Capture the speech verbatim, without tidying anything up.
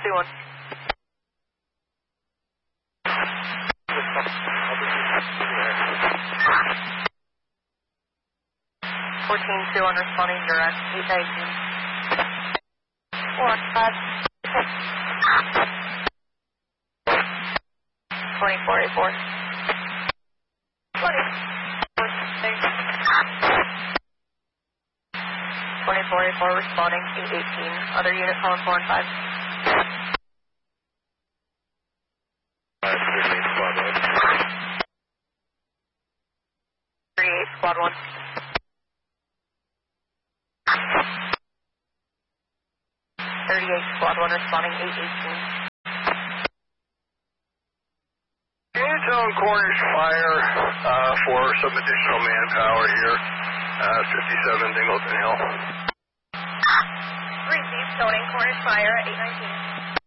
two one. fourteen two one responding direct, eight nineteen. one five six. twenty-four eighty-four. twenty-four eighty-four responding, eight eighteen. Other unit calling four one five. thirty-eight squad one. thirty-eight squad one responding, eight eighteen. Can you tell Cornish Fire uh, for some additional manpower here, uh, fifty-seven Dingleton Hill? Received, zoning Cornish Fire, eight nineteen.